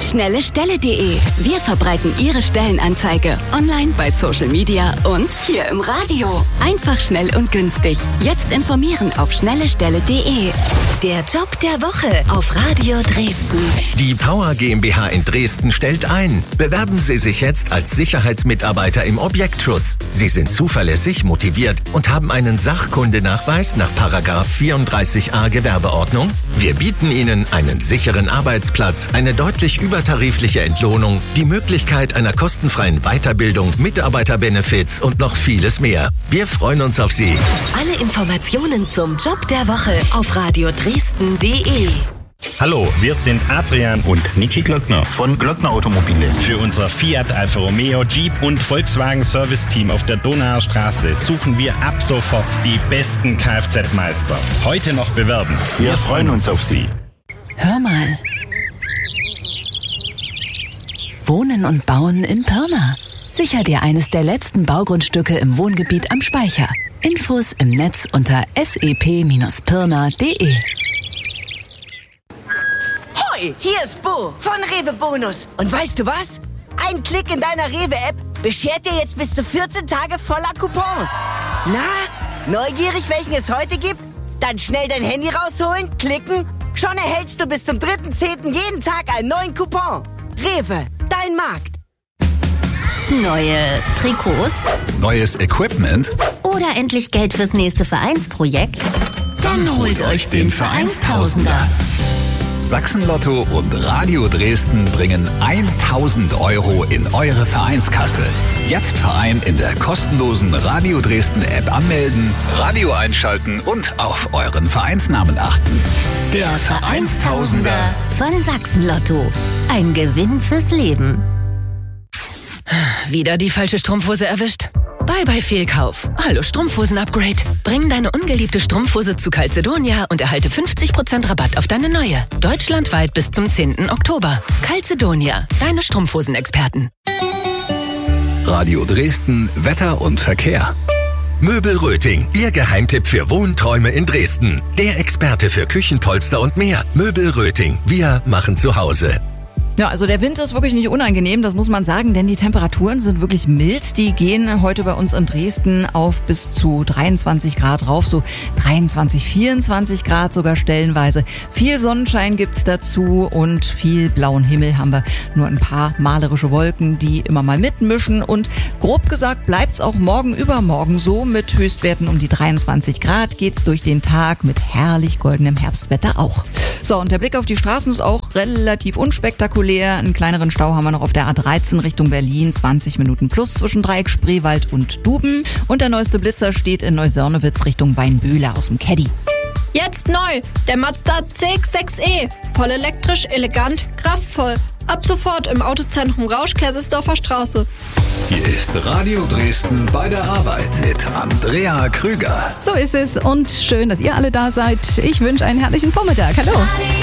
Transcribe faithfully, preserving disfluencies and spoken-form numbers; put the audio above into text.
schnelle stelle punkt de. Wir verbreiten Ihre Stellenanzeige online, bei Social Media und hier im Radio. Einfach, schnell und günstig. Jetzt informieren auf schnelle stelle punkt de. Der Job der Woche auf Radio Dresden. Die Power GmbH in Dresden stellt ein. Bewerben Sie sich jetzt als Sicherheitsmitarbeiter im Objektschutz. Sie sind zuverlässig, motiviert und haben einen Sachkundenachweis nach Paragraph vierunddreißig a Gewerbeordnung. Wir bieten Ihnen einen sicheren Arbeitsplatz, eine deutlich übertarifliche Entlohnung, die Möglichkeit einer kostenfreien Weiterbildung, Mitarbeiterbenefits und noch vieles mehr. Wir freuen uns auf Sie. Alle Informationen zum Job der Woche auf radio dresden punkt de. Hallo, wir sind Adrian und Niki Glöckner von Glöckner Automobile. Für unser Fiat, Alfa Romeo, Jeep und Volkswagen Service Team auf der Donauer Straße suchen wir ab sofort die besten Kfz-Meister. Heute noch bewerben. Wir freuen uns auf Sie. Hör mal. Wohnen und Bauen in Pirna. Sicher dir eines der letzten Baugrundstücke im Wohngebiet am Speicher. Infos im Netz unter s e p Bindestrich pirna punkt de. Hoi, hier ist Bo von Rewe Bonus. Und weißt du was? Ein Klick in deiner Rewe-App beschert dir jetzt bis zu vierzehn Tage voller Coupons. Na, neugierig, welchen es heute gibt? Dann schnell dein Handy rausholen, klicken. Schon erhältst du bis zum dritten zehnten jeden Tag einen neuen Coupon. Rewe, dein Markt. Neue Trikots? Neues Equipment? Oder endlich Geld fürs nächste Vereinsprojekt? Dann holt euch den Vereinstausender. Sachsen-Lotto und Radio Dresden bringen tausend Euro in eure Vereinskasse. Jetzt Verein in der kostenlosen Radio Dresden App anmelden, Radio einschalten und auf euren Vereinsnamen achten. Der Vereinstausender von Sachsen-Lotto. Ein Gewinn fürs Leben. Wieder die falsche Strumpfhose erwischt? Bye bye Fehlkauf. Hallo Strumpfhosen-Upgrade. Bring deine ungeliebte Strumpfhose zu Calzedonia und erhalte fünfzig Prozent Rabatt auf deine neue. Deutschlandweit bis zum zehnten Oktober. Calzedonia, deine Strumpfhosen-Experten. Radio Dresden, Wetter und Verkehr. Möbel Röting, Ihr Geheimtipp für Wohnträume in Dresden. Der Experte für Küchenpolster und mehr. Möbel Röting, wir machen zu Hause. Ja, also der Wind ist wirklich nicht unangenehm, das muss man sagen, denn die Temperaturen sind wirklich mild. Die gehen heute bei uns in Dresden auf bis zu dreiundzwanzig Grad rauf, so dreiundzwanzig, vierundzwanzig Grad sogar stellenweise. Viel Sonnenschein gibt's dazu und viel blauen Himmel haben wir. Nur ein paar malerische Wolken, die immer mal mitmischen und grob gesagt bleibt's auch morgen übermorgen so. Mit Höchstwerten um die dreiundzwanzig Grad geht's durch den Tag mit herrlich goldenem Herbstwetter auch. So, und der Blick auf die Straßen ist auch relativ unspektakulär. Einen kleineren Stau haben wir noch auf der A dreizehn Richtung Berlin, zwanzig Minuten plus zwischen Dreieck, Spreewald und Duben. Und der neueste Blitzer steht in Neusörnewitz Richtung Weinbühler aus dem Caddy. Jetzt neu, der Mazda C X sechs E. Voll elektrisch, elegant, kraftvoll. Ab sofort im Autozentrum Rausch, Kaisersdorfer Straße. Hier ist Radio Dresden bei der Arbeit mit Andrea Krüger. So ist es und schön, dass ihr alle da seid. Ich wünsche einen herrlichen Vormittag. Hallo.